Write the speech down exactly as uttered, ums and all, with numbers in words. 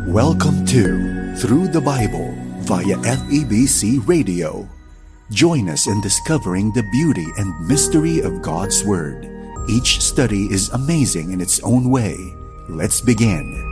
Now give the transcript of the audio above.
Welcome to Through the Bible via F E B C Radio. Join us in discovering the beauty and mystery of God's Word. Each study is amazing in its own way. Let's begin.